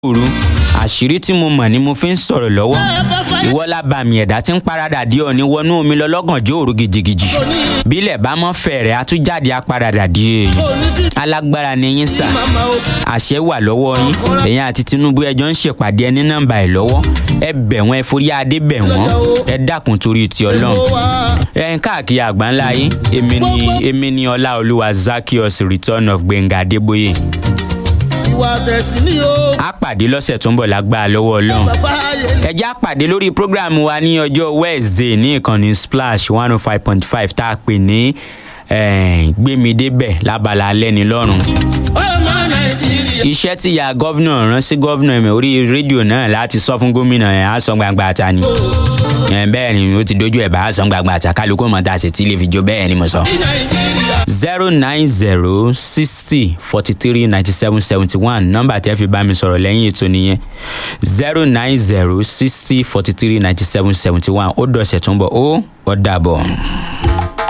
òru àṣírí tí mo mọ̀ ni mo fi ń sọ̀rọ̀ lọ́wọ́ ìwọ lábàmì ẹ̀dá tí ń paradà dé ọ̀ní wọnú omi lọ́lọ́gànjọ́ òru gìjìgìjì bílẹ̀ bá mọ́ fẹ̀rẹ̀ àtújáde apáradà dé èèyàn alágbára ni yín sà àṣẹ wà lọ́wọ́ yín èyàn àti Tinubu ẹjọ́ ń ṣèpàdé ẹni nọ́mbà ẹ̀ lọ́wọ́ ẹ bẹ̀ wọ́n ẹ forí adé bẹ̀ wọ́n ẹ dákun torí ti Ọlọ́run ẹ ń káàkiri àgbáńlá yín èmi ni Ọláolúwa Zaccheaus return of Gbénga Adébóyè a pàdé lọ́sẹ̀ tó ń bọ̀ lágbára lọ́wọ́ Ọlọ́run ẹ jẹ́ á pàdé lórí program wa ní ọjọ́ Wednesday ní ìkànnì Splash 105.5 tá a pè ní gbémidébẹ̀ lábala alẹ́ ní lọ́rùn iṣẹ́ tí ya gọ́vnà rán sí gọ́vnà ẹ̀mẹ̀ orí rédíò náà láti sọ fún gómìnà ẹ̀ á sọ gbangba àta ni bẹ́ẹ̀ ni ó ti dojú ẹ̀ bá á sọ gbangba àta kálukú mọ̀ tá a sì ti lè fi jó bẹ́ẹ̀ ni mo sọ. 090 60 43 97 71 nọ́mbà tẹ́ fi bá mi sọ̀rọ̀ lẹ́yìn ètò nìyẹn 090 60 43 97 71 ó dọ̀sẹ̀ tó ń bọ̀ ó dàbọ̀.